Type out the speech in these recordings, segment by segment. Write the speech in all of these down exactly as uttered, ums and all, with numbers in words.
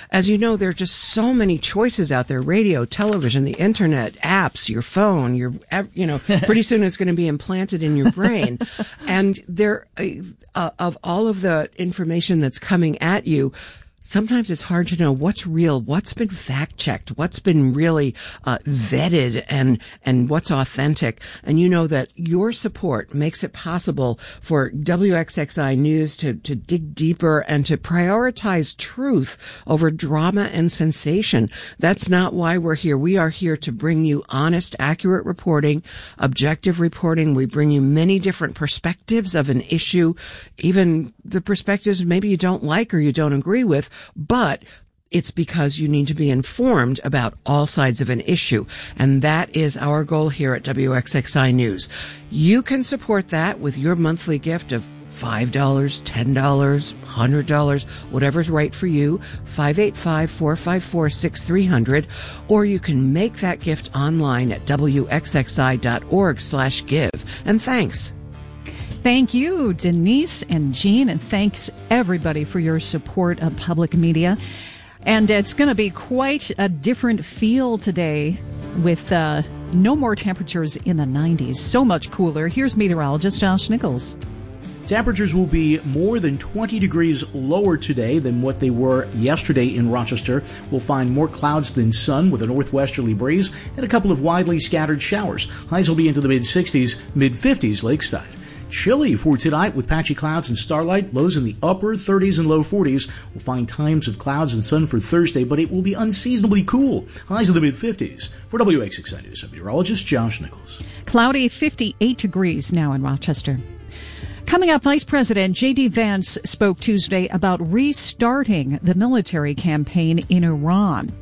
As you know, there are just so many choices out there: radio, television, the internet, apps, your phone, your, you know, pretty soon it's going to be implanted in your brain. And there, uh, of all of the information that's coming at you, sometimes it's hard to know what's real, what's been fact-checked, what's been really uh, vetted, and and what's authentic. And you know that your support makes it possible for W X X I News to, to dig deeper and to prioritize truth over drama and sensation. That's not why we're here. We are here to bring you honest, accurate reporting, objective reporting. We bring you many different perspectives of an issue, even the perspectives maybe you don't like or you don't agree with, but it's because you need to be informed about all sides of an issue. And that is our goal here at W X X I News. You can support that with your monthly gift of five dollars, ten dollars, one hundred dollars, whatever's right for you, five eight five, four five four, six three zero zero, or you can make that gift online at W X X I dot org slash give. And thanks. Thank you, Denise and Jean, and thanks everybody for your support of public media. And it's going to be quite a different feel today with uh, no more temperatures in the nineties. So much cooler. Here's meteorologist Josh Nichols. Temperatures will be more than twenty degrees lower today than what they were yesterday in Rochester. We'll find more clouds than sun with a northwesterly breeze and a couple of widely scattered showers. Highs will be into the mid-sixties, mid-fifties lakeside. Chilly for tonight with patchy clouds and starlight. Lows in the upper thirties and low forties. We'll find times of clouds and sun for Thursday, but it will be unseasonably cool. Highs in the mid-fifties. For W X X I News, I'm meteorologist Josh Nichols. Cloudy, fifty-eight degrees now in Rochester. Coming up, Vice President J D. Vance spoke Tuesday about restarting the military campaign in Iran.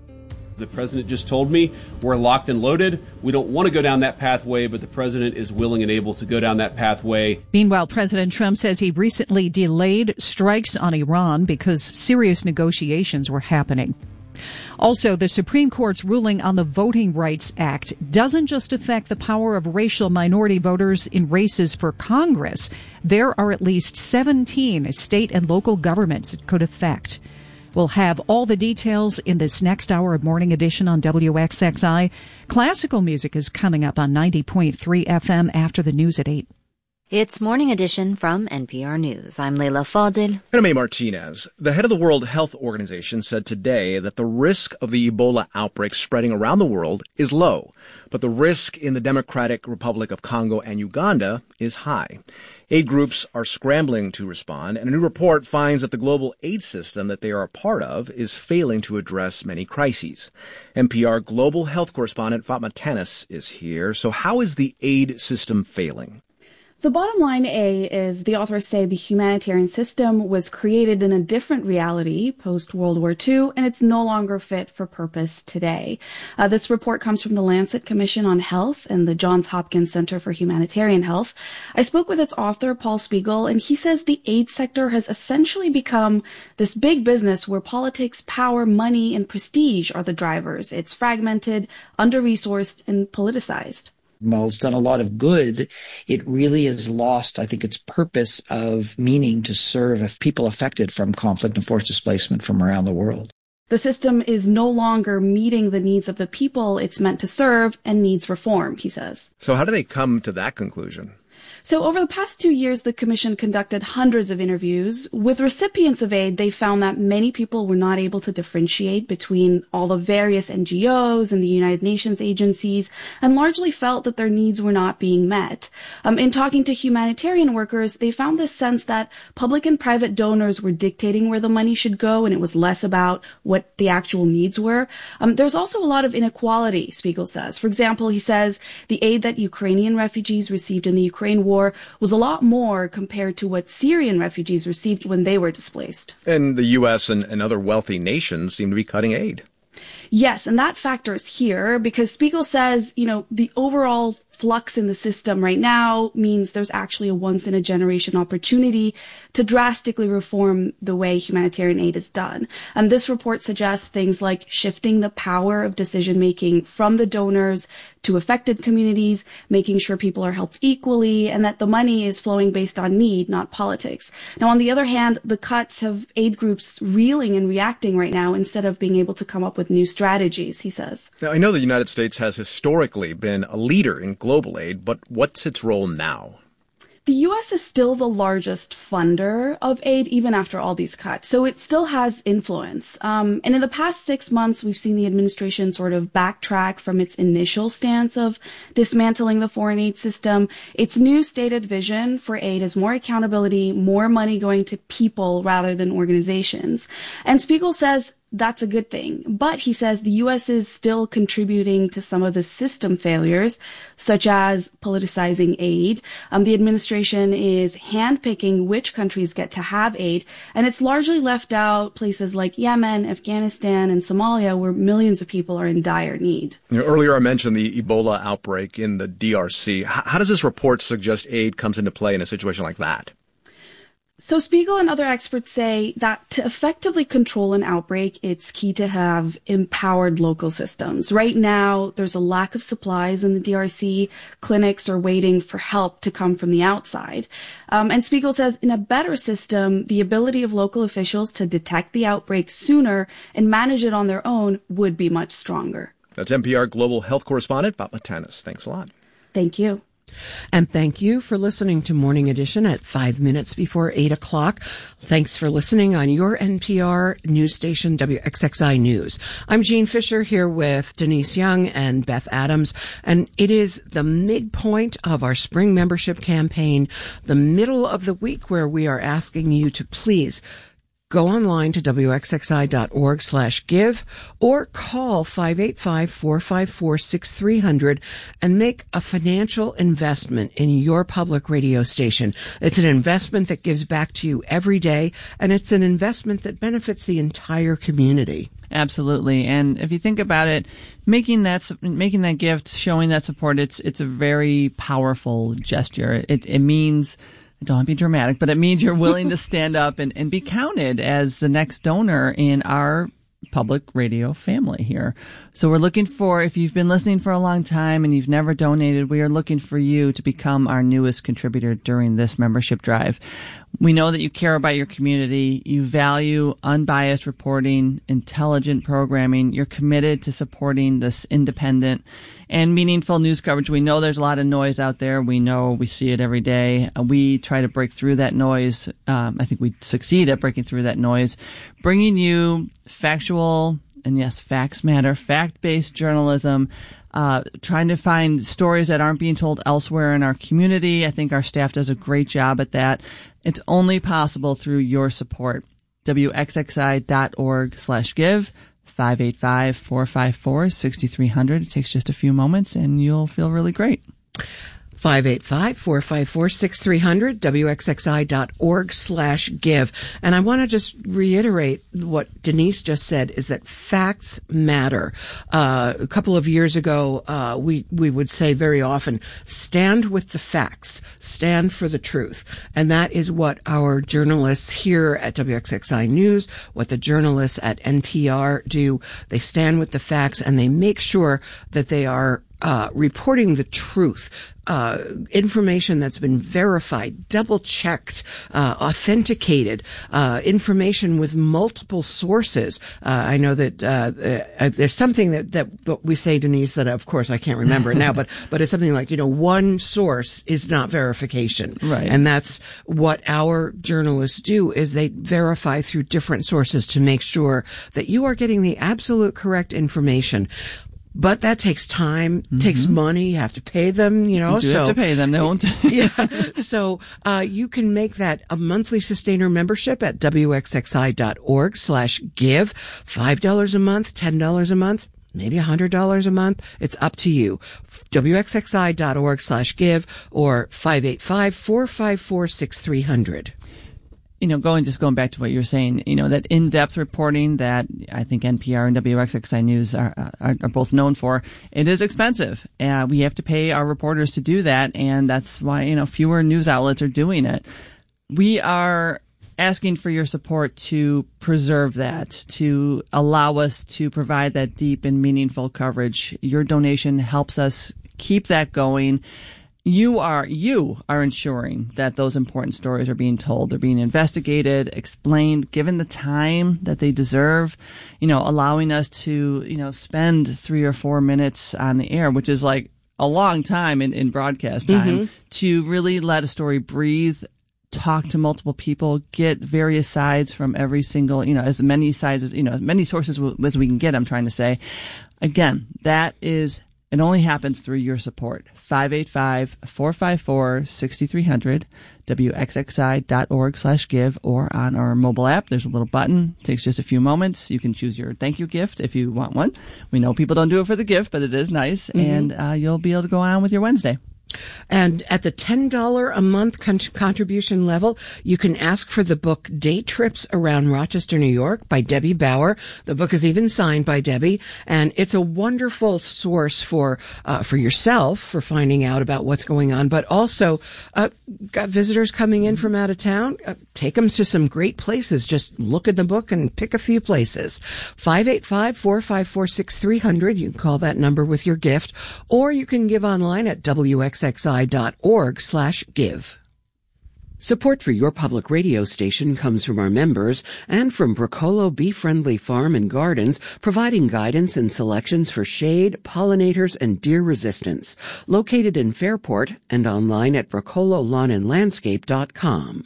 The president just told me we're locked and loaded. We don't want to go down that pathway, but the president is willing and able to go down that pathway. Meanwhile, President Trump says he recently delayed strikes on Iran because serious negotiations were happening. Also, the Supreme Court's ruling on the Voting Rights Act doesn't just affect the power of racial minority voters in races for Congress. There are at least seventeen state and local governments it could affect. We'll have all the details in this next hour of Morning Edition on W X X I. Classical music is coming up on ninety point three F M after the news at eight. It's Morning Edition from N P R News. I'm Leila Fadil. And I'm A. Martinez. The head of the World Health Organization said today that the risk of the Ebola outbreak spreading around the world is low, but the risk in the Democratic Republic of Congo and Uganda is high. Aid groups are scrambling to respond, and a new report finds that the global aid system that they are a part of is failing to address many crises. N P R global health correspondent Fatma Tanis is here. So how is the aid system failing? The bottom line, A, is the authors say the humanitarian system was created in a different reality post-World War Two, and it's no longer fit for purpose today. Uh, this report comes from the Lancet Commission on Health and the Johns Hopkins Center for Humanitarian Health. I spoke with its author, Paul Spiegel, and he says the aid sector has essentially become this big business where politics, power, money, and prestige are the drivers. It's fragmented, under-resourced, and politicized. While it's done a lot of good, it really has lost, I think, its purpose of meaning to serve people affected from conflict and forced displacement from around the world. The system is no longer meeting the needs of the people it's meant to serve and needs reform, he says. So how do they come to that conclusion? So over the past two years, the commission conducted hundreds of interviews. With recipients of aid, they found that many people were not able to differentiate between all the various N G Os and the United Nations agencies, and largely felt that their needs were not being met. Um, in talking to humanitarian workers, they found this sense that public and private donors were dictating where the money should go, and it was less about what the actual needs were. Um, there's also a lot of inequality, Spiegel says. For example, he says the aid that Ukrainian refugees received in the Ukraine war was a lot more compared to what Syrian refugees received when they were displaced. And the U S and, and other wealthy nations seem to be cutting aid. Yes, and that factors here because Spiegel says, you know, the overall flux in the system right now means there's actually a once-in-a-generation opportunity to drastically reform the way humanitarian aid is done. And this report suggests things like shifting the power of decision-making from the donors to affected communities, making sure people are helped equally, and that the money is flowing based on need, not politics. Now, on the other hand, the cuts have aid groups reeling and reacting right now instead of being able to come up with new strategies, he says. Now, I know the United States has historically been a leader in global aid, but what's its role now? The U S is still the largest funder of aid, even after all these cuts. So it still has influence. Um, and in the past six months, we've seen the administration sort of backtrack from its initial stance of dismantling the foreign aid system. Its new stated vision for aid is more accountability, more money going to people rather than organizations. And Spiegel says that's a good thing. But he says the U S is still contributing to some of the system failures, such as politicizing aid. Um, the administration is handpicking which countries get to have aid, and it's largely left out places like Yemen, Afghanistan, and Somalia, where millions of people are in dire need. You know, earlier I mentioned the Ebola outbreak in the D R C. H- how does this report suggest aid comes into play in a situation like that? So Spiegel and other experts say that to effectively control an outbreak, it's key to have empowered local systems. Right now, there's a lack of supplies in the D R C. Clinics are waiting for help to come from the outside. Um, and Spiegel says in a better system, the ability of local officials to detect the outbreak sooner and manage it on their own would be much stronger. That's N P R Global Health Correspondent Fatma Tanis. Thanks a lot. Thank you. And thank you for listening to Morning Edition at five minutes before eight o'clock. Thanks for listening on your N P R news station, W X X I News. I'm Jean Fisher here with Denise Young and Beth Adams, and it is the midpoint of our spring membership campaign, the middle of the week where we are asking you to please go online to W X X I dot org slash give or call five eight five, four five four, six three zero zero and make a financial investment in your public radio station. It's an investment that gives back to you every day, and it's an investment that benefits the entire community. Absolutely. And if you think about it, making that making that gift, showing that support, it's it's a very powerful gesture. It it means Don't be dramatic, but it means you're willing to stand up and, and be counted as the next donor in our public radio family here. So we're looking for, if you've been listening for a long time and you've never donated, we are looking for you to become our newest contributor during this membership drive. We know that you care about your community. You value unbiased reporting, intelligent programming. You're committed to supporting this independent and meaningful news coverage. We know there's a lot of noise out there. We know we see it every day. We try to break through that noise. Um, I think we succeed at breaking through that noise, bringing you factual, and yes, facts matter, fact-based journalism, uh, trying to find stories that aren't being told elsewhere in our community. I think our staff does a great job at that. It's only possible through your support. W X X I dot org slash give. five eight five, four five four, six three zero zero. It takes just a few moments and you'll feel really great. five eight five, four five four, six three zero zero, W X X I dot org slash give. And I want to just reiterate what Denise just said, is that facts matter. Uh, a couple of years ago, uh, we, we would say very often, stand with the facts, stand for the truth. And that is what our journalists here at W X X I News, what the journalists at N P R do. They stand with the facts and they make sure that they are Uh, reporting the truth, uh, information that's been verified, double-checked, uh, authenticated, uh, information with multiple sources. Uh, I know that, uh, uh, there's something that, that we say, Denise, that of course I can't remember it now, but, but it's something like, you know, one source is not verification. Right. And that's what our journalists do, is they verify through different sources to make sure that you are getting the absolute correct information. But that takes time, mm-hmm. takes money. You have to pay them, you know. You do so, have to pay them. They won't. Yeah. So, uh, you can make that a monthly sustainer membership at W X X I dot org slash give. five dollars a month, ten dollars a month, maybe one hundred dollars a month. It's up to you. W X X I dot org slash give or five eight five, four five four, six three zero zero. you know, going just going back to what you were saying, you know, that in-depth reporting that I think N P R and W X X I News are are, are both known for, it is expensive. Uh, we have to pay our reporters to do that, and that's why, you know, fewer news outlets are doing it. We are asking for your support to preserve that, to allow us to provide that deep and meaningful coverage. Your donation helps us keep that going. You are you are ensuring that those important stories are being told, they're being investigated, explained, given the time that they deserve, you know, allowing us to, you know, spend three or four minutes on the air, which is like a long time in, in broadcast time, mm-hmm. to really let a story breathe, talk to multiple people, get various sides from every single, you know, as many sides, as, you know, as many sources as we can get, I'm trying to say. Again, that is, it only happens through your support. five eight five, four five four, six three zero zero, W X X I dot org slash give, or on our mobile app. There's a little button. It takes just a few moments. You can choose your thank you gift if you want one. We know people don't do it for the gift, but it is nice. Mm-hmm. And uh, you'll be able to go on with your Wednesday. And at the ten dollars a month con- contribution level, you can ask for the book Day Trips Around Rochester, New York by Debbie Bauer. The book is even signed by Debbie, and it's a wonderful source for uh, for yourself, for finding out about what's going on, but also uh, got visitors coming in from out of town. Uh, take them to some great places. Just look at the book and pick a few places. five eight five, four five four, six three zero zero. You can call that number with your gift, or you can give online at W X X I dot org slash give. Support for your public radio station comes from our members and from Bracolo Bee Friendly Farm and Gardens, providing guidance and selections for shade, pollinators, and deer resistance. Located in Fairport and online at bracolo lawn and landscape dot com.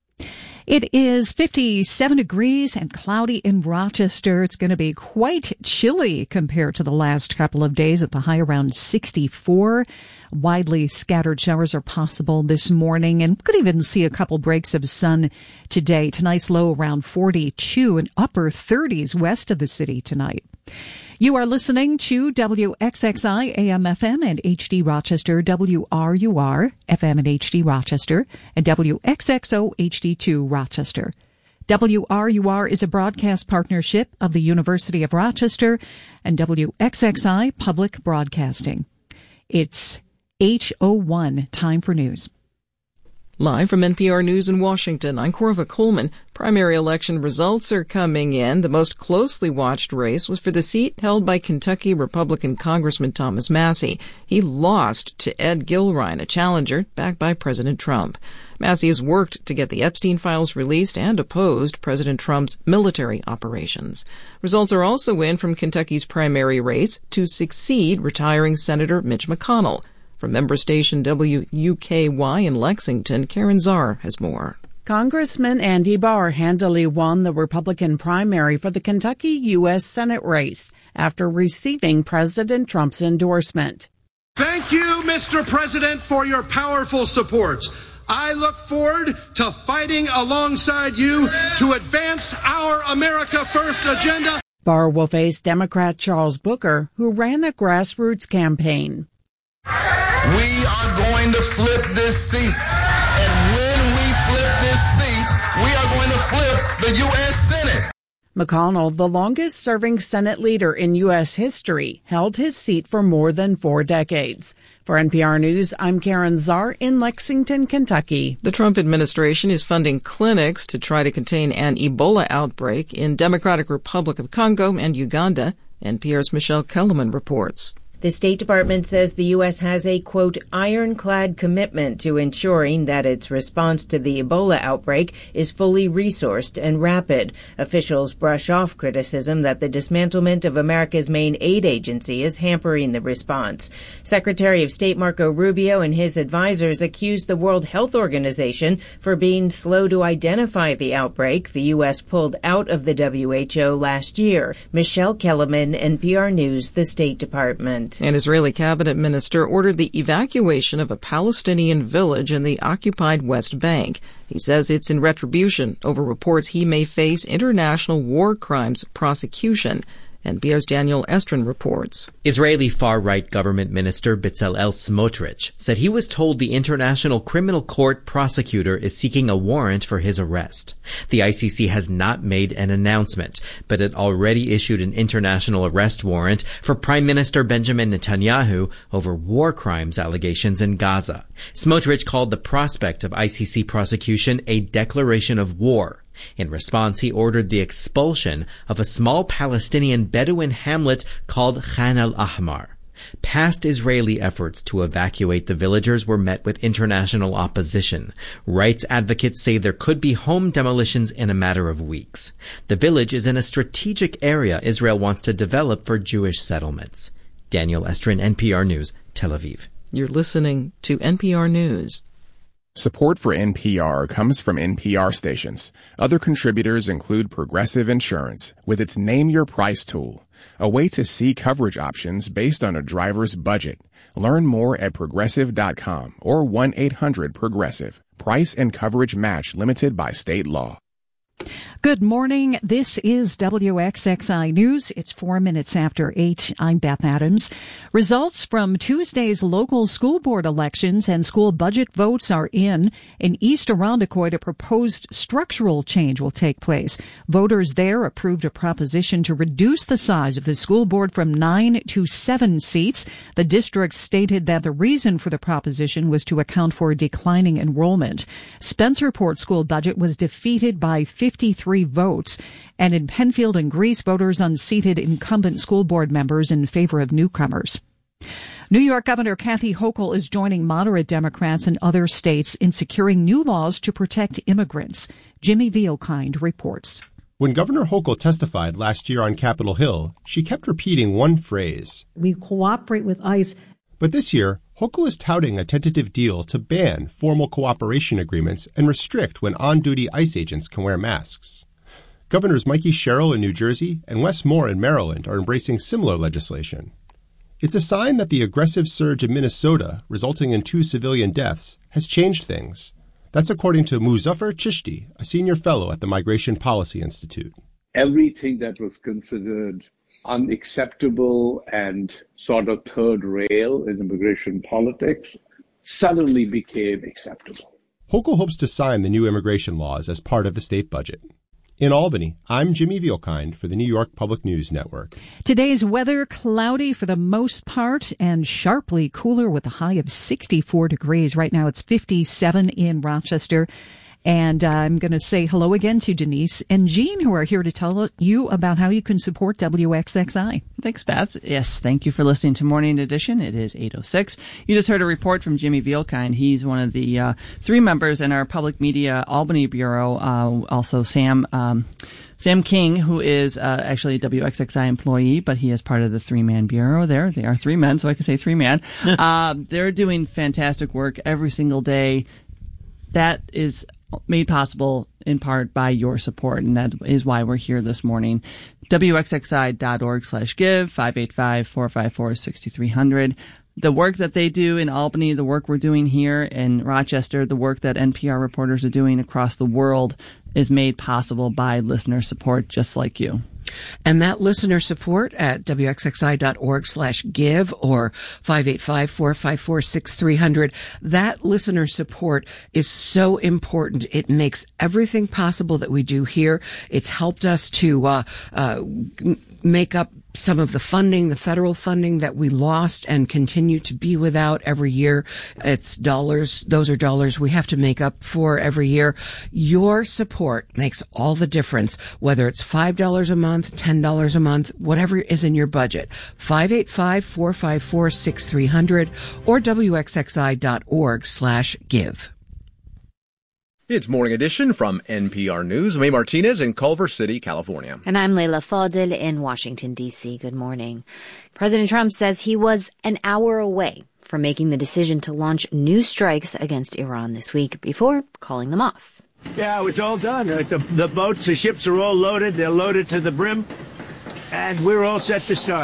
It is fifty-seven degrees and cloudy in Rochester. It's going to be quite chilly compared to the last couple of days, at the high around sixty-four. Widely scattered showers are possible this morning, and could even see a couple breaks of sun today. Tonight's low around forty-two and upper thirties west of the city tonight. You are listening to W X X I A M F M and H D Rochester, W R U R F M and H D Rochester, and W X X O H D two Rochester. W R U R is a broadcast partnership of the University of Rochester and W X X I Public Broadcasting. It's eight oh one, time for news. Live from N P R News in Washington, I'm Corva Coleman. Primary election results are coming in. The most closely watched race was for the seat held by Kentucky Republican Congressman Thomas Massie. He lost to Ed Gilrine, a challenger backed by President Trump. Massie has worked to get the Epstein files released and opposed President Trump's military operations. Results are also in from Kentucky's primary race to succeed retiring Senator Mitch McConnell. From member station W U K Y in Lexington, Karen Czar has more. Congressman Andy Barr handily won the Republican primary for the Kentucky U S Senate race after receiving President Trump's endorsement. Thank you, Mister President, for your powerful support. I look forward to fighting alongside you to advance our America First agenda. Barr will face Democrat Charles Booker, who ran a grassroots campaign. We are going to flip this seat. And when we flip this seat, we are going to flip the U S Senate. McConnell, the longest-serving Senate leader in U S history, held his seat for more than four decades. For N P R News, I'm Karen Czar in Lexington, Kentucky. The Trump administration is funding clinics to try to contain an Ebola outbreak in Democratic Republic of Congo and Uganda. N P R's Michelle Kellerman reports. The State Department says the U S has a, quote, ironclad commitment to ensuring that its response to the Ebola outbreak is fully resourced and rapid. Officials brush off criticism that the dismantlement of America's main aid agency is hampering the response. Secretary of State Marco Rubio and his advisors accused the World Health Organization for being slow to identify the outbreak. The U S pulled out of the W H O last year. Michelle Kellerman, N P R News, the State Department. An Israeli cabinet minister ordered the evacuation of a Palestinian village in the occupied West Bank. He says it's in retribution over reports he may face international war crimes prosecution. N P R's Daniel Estrin reports. Israeli far-right government minister Bezalel Smotrich said he was told the International Criminal Court prosecutor is seeking a warrant for his arrest. The I C C has not made an announcement, but it already issued an international arrest warrant for Prime Minister Benjamin Netanyahu over war crimes allegations in Gaza. Smotrich called the prospect of I C C prosecution a declaration of war. In response, he ordered the expulsion of a small Palestinian Bedouin hamlet called Khan al-Ahmar. Past Israeli efforts to evacuate the villagers were met with international opposition. Rights advocates say there could be home demolitions in a matter of weeks. The village is in a strategic area Israel wants to develop for Jewish settlements. Daniel Estrin, N P R News, Tel Aviv. You're listening to N P R News. Support for N P R comes from N P R stations. Other contributors include Progressive Insurance with its Name Your Price tool, a way to see coverage options based on a driver's budget. Learn more at progressive dot com or one eight hundred progressive. Price and coverage match limited by state law. Good morning. This is W X X I News. It's four minutes after eight. I'm Beth Adams. Results from Tuesday's local school board elections and school budget votes are in. In East Irondequoit, a proposed structural change will take place. Voters there approved a proposition to reduce the size of the school board from nine to seven seats. The district stated that the reason for the proposition was to account for declining enrollment. Spencerport school budget was defeated by fifty-three votes, and in Penfield and Greece, voters unseated incumbent school board members in favor of newcomers. New York Governor Kathy Hochul is joining moderate Democrats in other states in securing new laws to protect immigrants. Jimmy Vielkind reports. When Governor Hochul testified last year on Capitol Hill, she kept repeating one phrase. We cooperate with ICE. But this year, Hochul is touting a tentative deal to ban formal cooperation agreements and restrict when on-duty ICE agents can wear masks. Governors Mikey Sherrill in New Jersey and Wes Moore in Maryland are embracing similar legislation. It's a sign that the aggressive surge in Minnesota, resulting in two civilian deaths, has changed things. That's according to Muzaffar Chishti, a senior fellow at the Migration Policy Institute. Everything that was considered unacceptable and sort of third rail in immigration politics suddenly became acceptable. Hochul hopes to sign the new immigration laws as part of the state budget. In Albany, I'm Jimmy Vielkind for the New York Public News Network. Today's weather, cloudy for the most part and sharply cooler with a high of sixty-four degrees. Right now it's fifty-seven in Rochester. And uh, I'm going to say hello again to Denise and Jean, who are here to tell you about how you can support W X X I. Thanks, Beth. Yes, thank you for listening to Morning Edition. It is eight oh six. You just heard a report from Jimmy Vielkind. He's one of the uh, three members in our Public Media Albany Bureau. Uh, also, Sam um, Sam King, who is uh, actually a W X X I employee, but he is part of the three-man bureau there. They are three men, so I can say three-man. uh, they're doing fantastic work every single day. That is made possible in part by your support, and that is why we're here this morning. W X X I dot org slash give, five eight five, four five four, six three zero zero. The work that they do in Albany, the work we're doing here in Rochester, the work that N P R reporters are doing across the world is made possible by listener support just like you. And that listener support at W X X I dot org slash give or five eight five, four five four, six three zero zero, that listener support is so important. It makes everything possible that we do here. It's helped us to uh, uh, make up some of the funding, the federal funding that we lost and continue to be without every year. It's dollars. Those are dollars we have to make up for every year. Your support makes all the difference, whether it's five dollars a month, ten dollars a month, whatever is in your budget. five eight five, four five four, six three zero zero or W X X I dot org slash give. It's Morning Edition from N P R News. May Martinez in Culver City, California. And I'm Leila Fadel in Washington, D C. Good morning. President Trump says he was an hour away from making the decision to launch new strikes against Iran this week before calling them off. Yeah, it's all done. The, the boats, the ships are all loaded. They're loaded to the brim. And we're all set to start.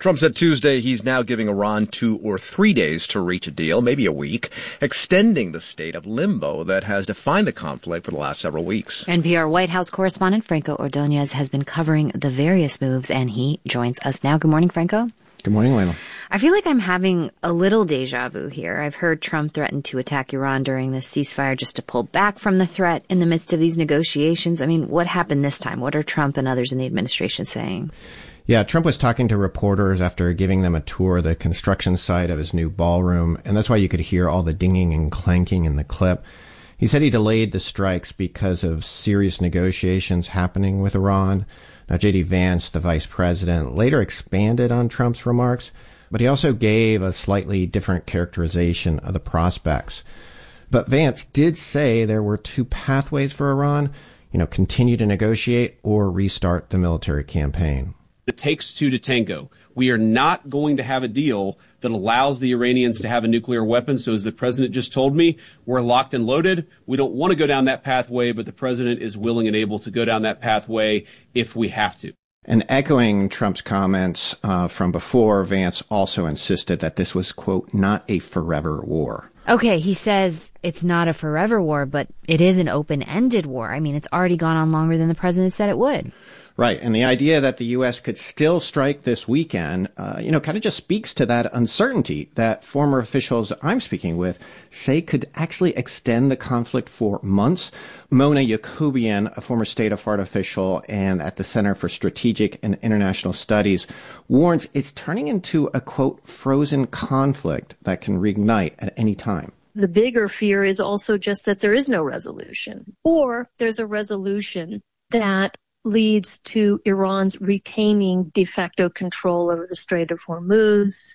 Trump said Tuesday he's now giving Iran two or three days to reach a deal, maybe a week, extending the state of limbo that has defined the conflict for the last several weeks. N P R White House correspondent Franco Ordonez has been covering the various moves, and he joins us now. Good morning, Franco. Good morning, Layla. I feel like I'm having a little deja vu here. I've heard Trump threaten to attack Iran during the ceasefire just to pull back from the threat in the midst of these negotiations. I mean, what happened this time? What are Trump and others in the administration saying? Yeah, Trump was talking to reporters after giving them a tour of the construction site of his new ballroom, and that's why you could hear all the dinging and clanking in the clip. He said he delayed the strikes because of serious negotiations happening with Iran. Now, J D Vance, the vice president, later expanded on Trump's remarks, but he also gave a slightly different characterization of the prospects. But Vance did say there were two pathways for Iran, you know, continue to negotiate or restart the military campaign. It takes two to tango. We are not going to have a deal that allows the Iranians to have a nuclear weapon. So as the president just told me, we're locked and loaded. We don't want to go down that pathway, but the president is willing and able to go down that pathway if we have to. And echoing Trump's comments uh, from before, Vance also insisted that this was, quote, not a forever war. Okay, he says it's not a forever war, but it is an open-ended war. I mean, it's already gone on longer than the president said it would. Right. And the idea that the U S could still strike this weekend, uh, you know, kind of just speaks to that uncertainty that former officials I'm speaking with say could actually extend the conflict for months. Mona Yacoubian, a former State of Art official and at the Center for Strategic and International Studies, warns it's turning into a, quote, frozen conflict that can reignite at any time. The bigger fear is also just that there is no resolution, or there's a resolution that leads to Iran's retaining de facto control over the Strait of Hormuz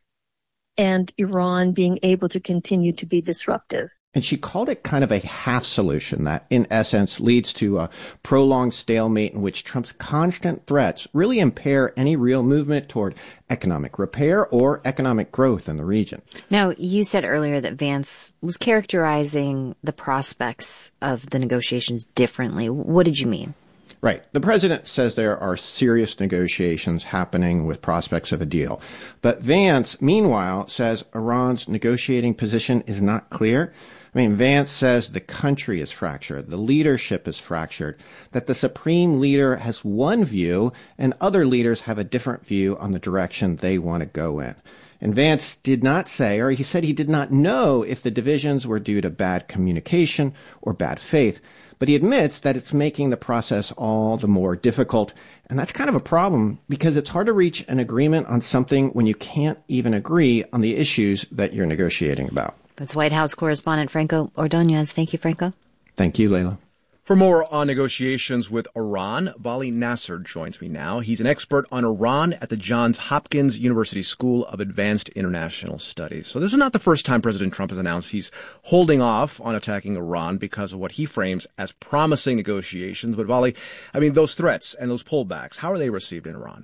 and Iran being able to continue to be disruptive. And she called it kind of a half solution that, in essence, leads to a prolonged stalemate in which Trump's constant threats really impair any real movement toward economic repair or economic growth in the region. Now, you said earlier that Vance was characterizing the prospects of the negotiations differently. What did you mean? Right. The president says there are serious negotiations happening with prospects of a deal. But Vance, meanwhile, says Iran's negotiating position is not clear. I mean, Vance says the country is fractured, the leadership is fractured, that the supreme leader has one view and other leaders have a different view on the direction they want to go in. And Vance did not say, or he said he did not know if the divisions were due to bad communication or bad faith. But he admits that it's making the process all the more difficult. And that's kind of a problem because it's hard to reach an agreement on something when you can't even agree on the issues that you're negotiating about. That's White House correspondent Franco Ordonez. Thank you, Franco. Thank you, Layla. For more on negotiations with Iran, Vali Nasser joins me now. He's an expert on Iran at the Johns Hopkins University School of Advanced International Studies. So this is not the first time President Trump has announced he's holding off on attacking Iran because of what he frames as promising negotiations. But Vali, I mean, those threats and those pullbacks, how are they received in Iran?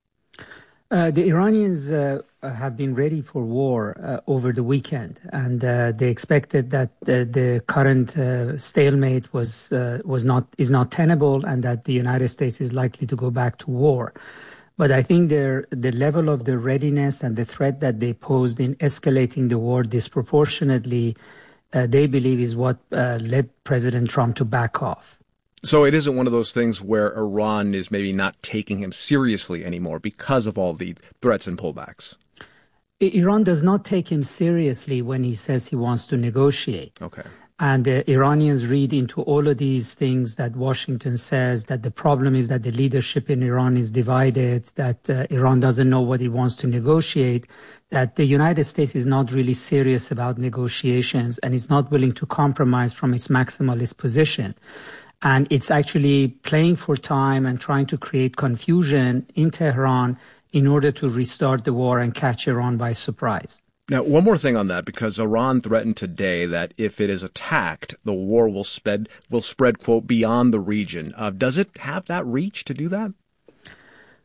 Uh, the Iranians uh, have been ready for war uh, over the weekend, and uh, they expected that uh, the current uh, stalemate was uh, was not is not tenable, and that the United States is likely to go back to war. But I think their the level of the readiness and the threat that they posed in escalating the war disproportionately, uh, they believe is what uh, led President Trump to back off. So it isn't one of those things where Iran is maybe not taking him seriously anymore because of all the threats and pullbacks. Iran does not take him seriously when he says he wants to negotiate. Okay. And the Iranians read into all of these things that Washington says, that the problem is that the leadership in Iran is divided, that uh, Iran doesn't know what it wants to negotiate, that the United States is not really serious about negotiations and is not willing to compromise from its maximalist position. And it's actually playing for time and trying to create confusion in Tehran in order to restart the war and catch Iran by surprise. Now, one more thing on that, because Iran threatened today that if it is attacked, the war will spread, will spread, quote, beyond the region. Uh, does it have that reach to do that?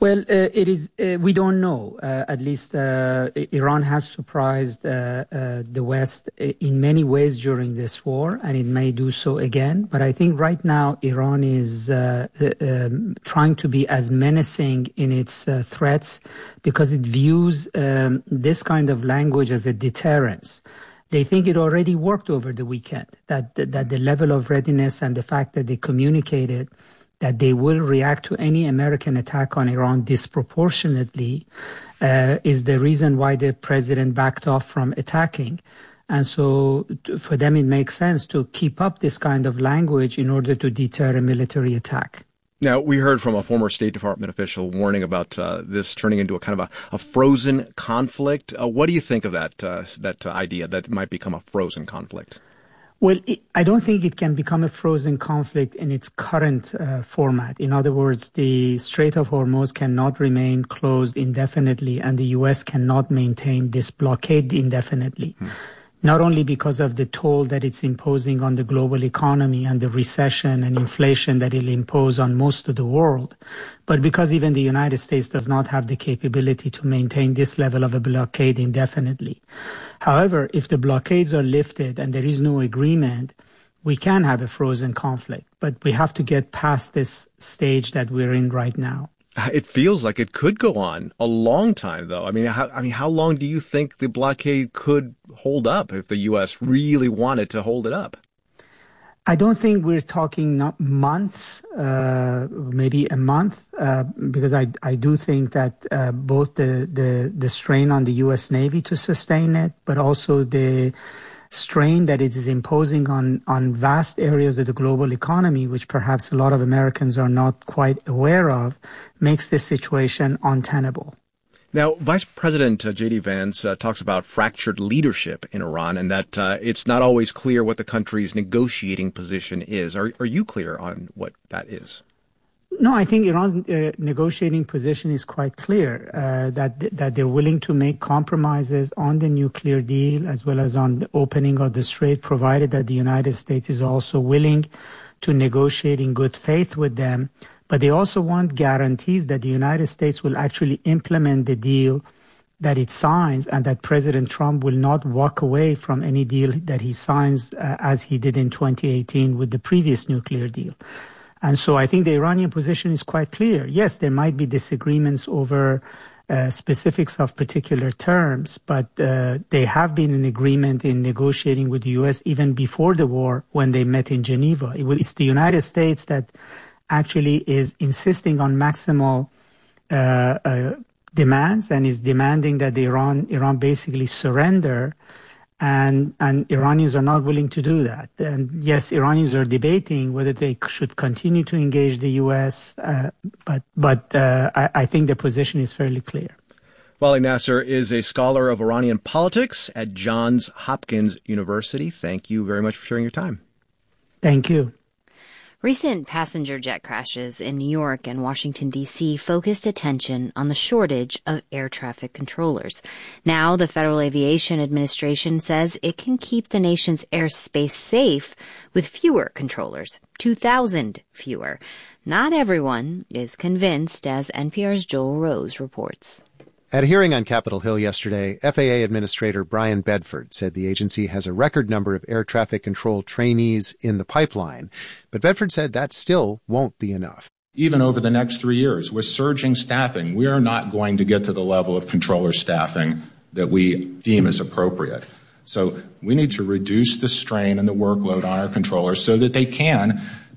Well, uh, it is. Uh, we don't know. Uh, at least uh, Iran has surprised uh, uh, the West in many ways during this war, and it may do so again. But I think right now Iran is uh, uh, um, trying to be as menacing in its uh, threats because it views um, this kind of language as a deterrence. They think it already worked over the weekend. That that the level of readiness and the fact that they communicated that they will react to any American attack on Iran disproportionately uh, is the reason why the president backed off from attacking. And so to, for them, it makes sense to keep up this kind of language in order to deter a military attack. Now, we heard from a former State Department official warning about uh, this turning into a kind of a, a frozen conflict. Uh, what do you think of that, uh, that idea that it might become a frozen conflict? Well, it, I don't think it can become a frozen conflict in its current uh, format. In other words, the Strait of Hormuz cannot remain closed indefinitely, and the U S cannot maintain this blockade indefinitely. Hmm. Not only because of the toll that it's imposing on the global economy and the recession and inflation that it'll impose on most of the world, but because even the United States does not have the capability to maintain this level of a blockade indefinitely. However, if the blockades are lifted and there is no agreement, we can have a frozen conflict, but we have to get past this stage that we're in right now. It feels like it could go on a long time, though. I mean, how, I mean, how long do you think the blockade could hold up if the U S really wanted to hold it up? I don't think we're talking not months, uh, maybe a month, uh, because I, I do think that uh, both the, the, the strain on the U S Navy to sustain it, but also the strain that it is imposing on, on vast areas of the global economy, which perhaps a lot of Americans are not quite aware of, makes this situation untenable. Now, Vice President uh, J D. Vance uh, talks about fractured leadership in Iran and that uh, it's not always clear what the country's negotiating position is. Are, are you clear on what that is? No, I think Iran's uh, negotiating position is quite clear, uh, that that they're willing to make compromises on the nuclear deal as well as on the opening of the strait, provided that the United States is also willing to negotiate in good faith with them. But they also want guarantees that the United States will actually implement the deal that it signs and that President Trump will not walk away from any deal that he signs uh, as he did in twenty eighteen with the previous nuclear deal. And so I think the Iranian position is quite clear. Yes, there might be disagreements over uh, specifics of particular terms, but uh, they have been in agreement in negotiating with the U S even before the war when they met in Geneva. It was, it's the United States that actually is insisting on maximal uh, uh, demands and is demanding that the Iran Iran basically surrender. And, and Iranians are not willing to do that. And yes, Iranians are debating whether they should continue to engage the U S, uh, but, but uh, I, I think the position is fairly clear. Wally Nasser is a scholar of Iranian politics at Johns Hopkins University. Thank you very much for sharing your time. Thank you. Recent passenger jet crashes in New York and Washington, D C focused attention on the shortage of air traffic controllers. Now, the Federal Aviation Administration says it can keep the nation's airspace safe with fewer controllers, two thousand fewer. Not everyone is convinced, as N P R's Joel Rose reports. At a hearing on Capitol Hill yesterday, F A A Administrator Brian Bedford said the agency has a record number of air traffic control trainees in the pipeline. But Bedford said that still won't be enough. Even over the next three years, with surging staffing, we are not going to get to the level of controller staffing that we deem as appropriate. So we need to reduce the strain and the workload on our controllers so that they can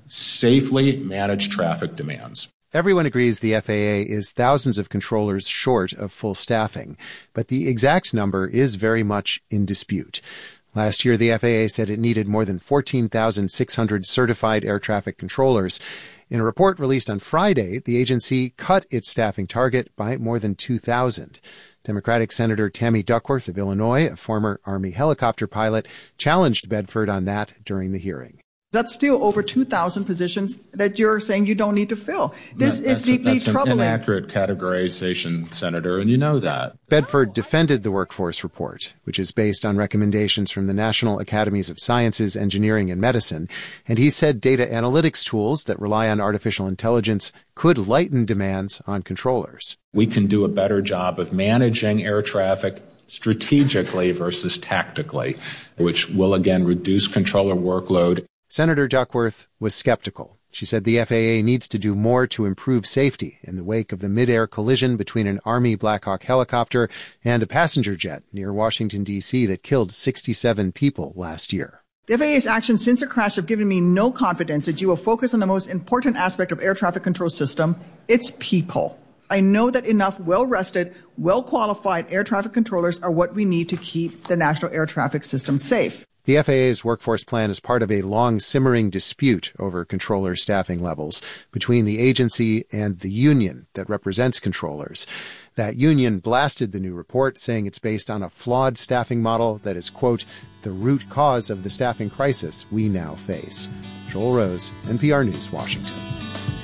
safely manage traffic demands. Everyone agrees the F A A is thousands of controllers short of full staffing, but the exact number is very much in dispute. Last year, the F A A said it needed more than fourteen thousand six hundred certified air traffic controllers. In a report released on Friday, the agency cut its staffing target by more than two thousand. Democratic Senator Tammy Duckworth of Illinois, a former Army helicopter pilot, challenged Bedford on that during the hearing. That's still over two thousand positions that you're saying you don't need to fill. This that, is deeply that's troubling. That's an inaccurate categorization, Senator, and you know that. Bedford defended the workforce report, which is based on recommendations from the National Academies of Sciences, Engineering, and Medicine, and he said data analytics tools that rely on artificial intelligence could lighten demands on controllers. We can do a better job of managing air traffic strategically versus tactically, which will again reduce controller workload. Senator Duckworth was skeptical. She said the F A A needs to do more to improve safety in the wake of the mid-air collision between an Army Black Hawk helicopter and a passenger jet near Washington, D C that killed sixty-seven people last year. The F A A's actions since the crash have given me no confidence that you will focus on the most important aspect of air traffic control system, its people. I know that enough well-rested, well-qualified air traffic controllers are what we need to keep the national air traffic system safe. The F A A's workforce plan is part of a long simmering dispute over controller staffing levels between the agency and the union that represents controllers. That union blasted the new report, saying it's based on a flawed staffing model that is, quote, the root cause of the staffing crisis we now face. Joel Rose, N P R News, Washington.